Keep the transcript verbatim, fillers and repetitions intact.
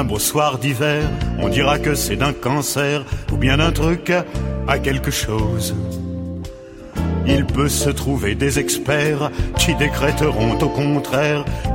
Un beau soir d'hiver, on dira que c'est d'un cancer ou bien d'un truc à quelque chose. Il peut se trouver des experts qui décréteront au contraire